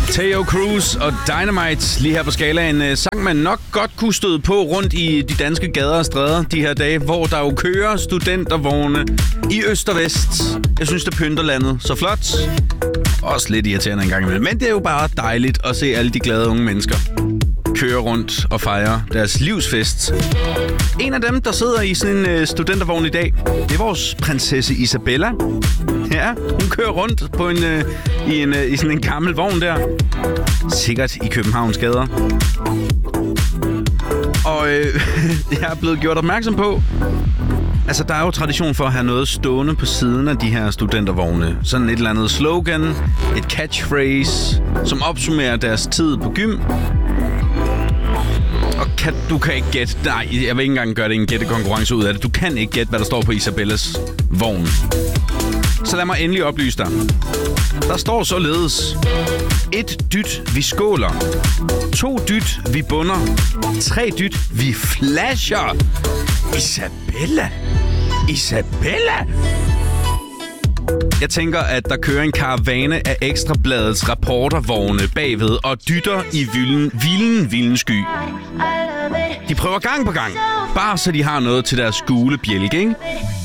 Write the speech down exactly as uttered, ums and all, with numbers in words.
Teo Cruz og Dynamite lige her på skalaen. Sang man nok godt kunne støde på rundt i de danske gader og stræder de her dage, hvor der jo kører studentervogne i øst og vest. Jeg synes, det pynter landet så flot. Også lidt irriterende en gang imellem. Men det er jo bare dejligt at se alle de glade unge mennesker køre rundt og fejre deres livsfest. En af dem, der sidder i sådan en uh, studentervogn i dag, det er vores prinsesse Isabella. Ja, hun kører rundt på en, uh, i, en, uh, i sådan en gammel vogn der. Sikkert i Københavns gader. Og øh, jeg er blevet gjort opmærksom på, altså der er jo tradition for at have noget stående på siden af de her studentervogne. Sådan et eller andet slogan, et catchphrase, som opsummerer deres tid på gym. Og kan, du kan ikke gætte... Nej, jeg vil ikke engang gøre det en gættekonkurrence ud af det. Du kan ikke gætte, hvad der står på Isabellas vogn. Så lad mig endelig oplyse dig. Der står således: et dyt, vi skåler. To dyt, vi bunder. Tre dyt, vi flasher. Isabella! Isabella! Jeg tænker, at der kører en karavane af Ekstrabladets reportervogne bagved og dytter i vilden, vilden, vilden sky. De prøver gang på gang, bare så de har noget til deres gule bjælke, ikke?